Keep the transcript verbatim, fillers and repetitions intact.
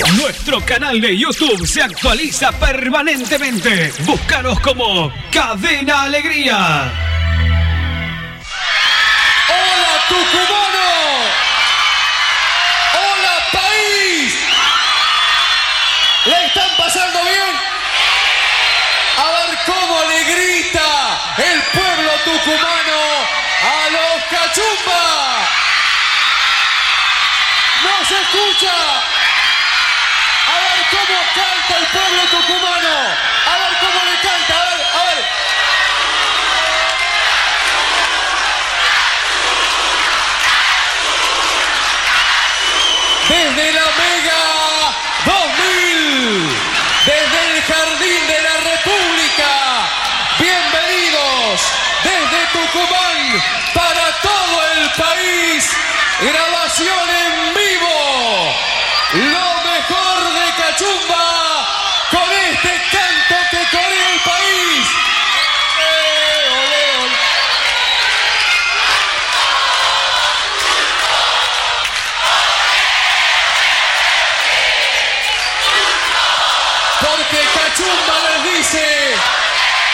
Nuestro canal de YouTube se actualiza permanentemente. Búscanos como Cadena Alegría. ¡Hola, tucumano! ¡Hola, país! ¿Le están pasando bien? A ver cómo le grita el pueblo tucumano a los cachumbas. ¡No se escucha! A ver cómo canta el pueblo tucumano. A ver cómo le canta. A ver, a ver. Desde la Mega dos mil, desde el Jardín de la República, bienvenidos desde Tucumán para todo el país, grabación en vivo, lo mejor de Cachumba, con este canto que corre el país. ¡Olé, olé, olé! Porque Cachumba les dice...